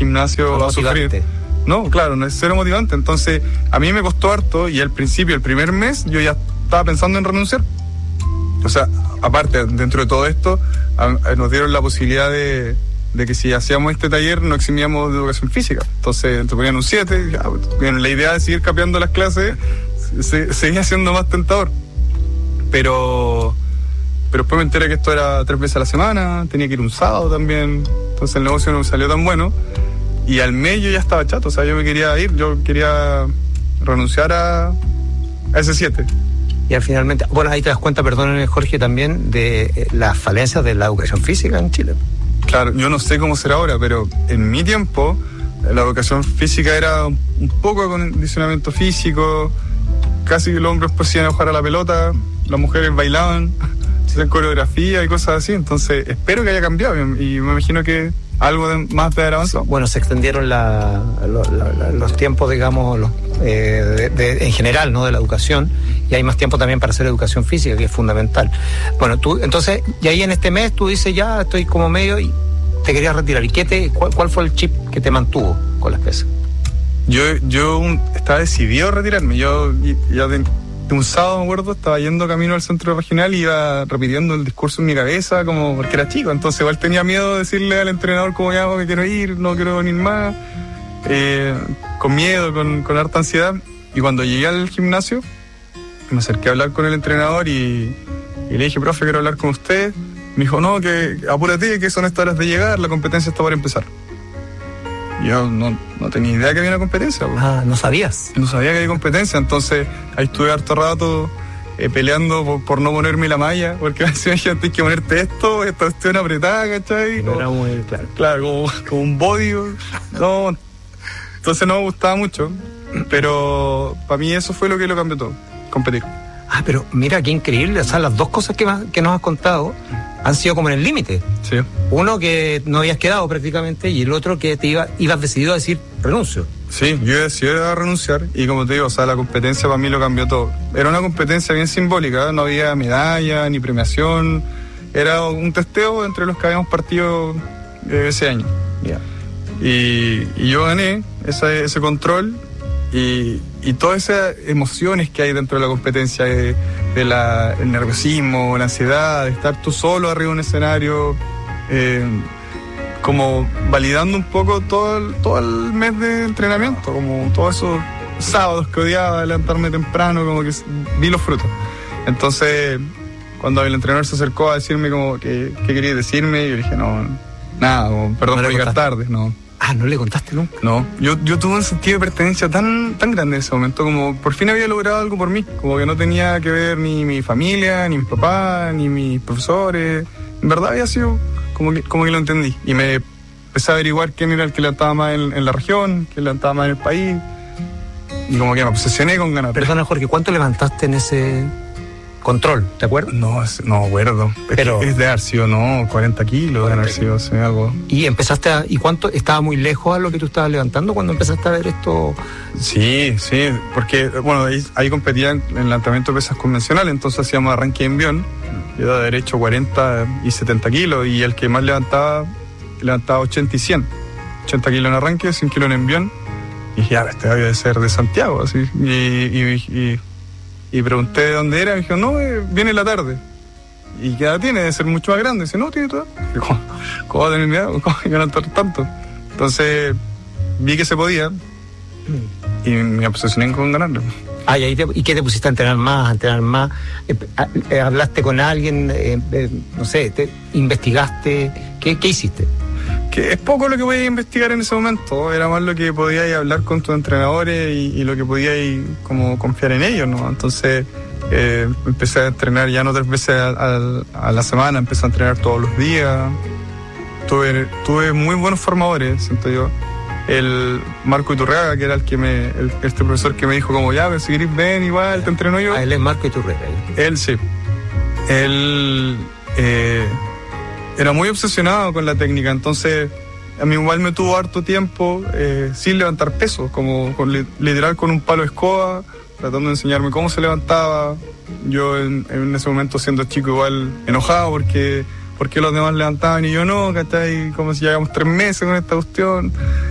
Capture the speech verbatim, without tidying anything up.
gimnasio no a sufrir. No, claro, no es cero motivante. Entonces, a mí me costó harto y al principio, el primer mes, yo ya estaba pensando en renunciar. O sea, aparte, dentro de todo esto, a, a, nos dieron la posibilidad de, de que si hacíamos este taller, no eximíamos de educación física. Entonces, te ponían un siete, ya, bueno, la idea de seguir capeando las clases se, seguía siendo más tentador. Pero, pero después me enteré que esto era tres veces a la semana, tenía que ir un sábado también, entonces el negocio no me salió tan bueno. Y al mes yo ya estaba chato, o sea, yo me quería ir, yo quería renunciar a, a ese siete. Y al finalmente, bueno, ahí te das cuenta, perdón Jorge, también de eh, las falencias de la educación física en Chile. Claro, yo no sé cómo será ahora, pero en mi tiempo la educación física era un, un poco de condicionamiento físico, casi los hombres pues iban a jugar a la pelota, las mujeres bailaban, hacían coreografía y cosas así, entonces espero que haya cambiado y me imagino que algo de, más de haber avanzado. Bueno, se extendieron la, lo, la, los tiempos, digamos, los, eh, de, de, en general, ¿no? De la educación, y hay más tiempo también para hacer educación física, que es fundamental. Bueno, tú, entonces, y ahí en este mes tú dices, ya estoy como medio y te querías retirar. ¿Y qué te, cuál, cuál fue el chip que te mantuvo con las pesas? Yo, yo estaba decidido a retirarme. Yo ya de, de un sábado, me acuerdo, estaba yendo camino al centro regional y iba repitiendo el discurso en mi cabeza, como porque era chico. Entonces igual tenía miedo de decirle al entrenador como ya me quiero ir, no quiero venir más. Eh, con miedo, con, con harta ansiedad. Y cuando llegué al gimnasio, me acerqué a hablar con el entrenador y, y le dije, profe, quiero hablar con usted. Me dijo, no, que apúrate, que son estas horas de llegar, la competencia está por empezar. Yo no, no tenía idea que había una competencia. Bro. Ah, ¿no sabías? No sabía que había competencia, entonces ahí estuve harto rato eh, peleando por, por no ponerme la malla, porque a veces me decían, tienes que ponerte esto, esta cuestión apretada, ¿cachai? No era muy claro. Claro, como, como un body. No, entonces no me gustaba mucho, pero para mí eso fue lo que lo cambió todo, competir. Ah, pero mira qué increíble, o sea, las dos cosas que, más, que nos has contado han sido como en el límite. Sí. Uno que no habías quedado prácticamente y el otro que te iba, ibas decidido a decir renuncio. Sí, yo decidí a renunciar y como te digo, o sea, la competencia para mí lo cambió todo. Era una competencia bien simbólica, no había medalla ni premiación, era un testeo entre los que habíamos partido eh, ese año. Yeah. Y, y yo gané ese, ese control y, y todas esas emociones que hay dentro de la competencia, de, de la, el nerviosismo, la ansiedad, de estar tú solo arriba de un escenario, eh, como validando un poco todo el, todo el mes de entrenamiento, como todos esos sábados que odiaba levantarme temprano, como que vi los frutos. Entonces, cuando el entrenador se acercó a decirme como que, qué quería decirme, yo le dije, no, nada, como, perdón no por llegar tarde, no. Ah, ¿no le contaste nunca? No, yo, yo tuve un sentido de pertenencia tan, tan grande en ese momento, como por fin había logrado algo por mí, como que no tenía que ver ni mi familia, ni mi papá, ni mis profesores, en verdad había sido como que, como que lo entendí, y me empecé a averiguar quién era el que levantaba más en, en la región, quién levantaba más en el país, y como que me obsesioné con ganar. Perdona Jorge, ¿cuánto levantaste en ese control? ¿Te acuerdas? No, no me acuerdo. Pero es de haber sido, no, cuarenta kilos, de haber sido, sí, algo. ¿Y empezaste a, y cuánto, estaba muy lejos a lo que tú estabas levantando cuando empezaste a ver esto? Sí, sí, porque, bueno, ahí, ahí competía en el levantamiento de pesas convencional, entonces hacíamos arranque en envión, yo de haber hecho cuarenta y setenta kilos, y el que más levantaba, levantaba ochenta y cien. ochenta kilos en arranque, cien kilos en envión, y dije, ya, este debe ser de Santiago, así, y... y, y Y pregunté de dónde era, y me dijo, no, eh, viene en la tarde. ¿Y qué edad tiene? Debe ser mucho más grande. Dice, no, tiene toda. ¿Cómo, ¿Cómo va a tener mi edad? ¿Cómo va a ganar tanto? Entonces, vi que se podía y me obsesioné con ganarlo. Ah, ¿y, ahí te, ¿y qué te pusiste a entrenar más, a entrenar más? Eh, eh, ¿Hablaste con alguien? Eh, eh, no sé, te, ¿investigaste? ¿Qué, qué hiciste? Que es poco lo que podías investigar en ese momento, era más lo que podías hablar con tus entrenadores y, y lo que podías como confiar en ellos, ¿no? Entonces eh, empecé a entrenar ya no tres veces a, a, a la semana, empecé a entrenar todos los días. Tuve, tuve muy buenos formadores, siento yo. El Marco Iturriaga, que era el que me, el, este profesor que me dijo como ya, si querés ven igual, te entreno yo. Ah, él es Marco Iturriaga. Él sí. Él eh, era muy obsesionado con la técnica, entonces a mí igual me tuvo harto tiempo eh, sin levantar peso, como con, literal con un palo de escoba, tratando de enseñarme cómo se levantaba. Yo en, en ese momento siendo chico igual enojado porque, porque los demás levantaban y yo no, ¿cachai? Como si llevamos tres meses con esta cuestión.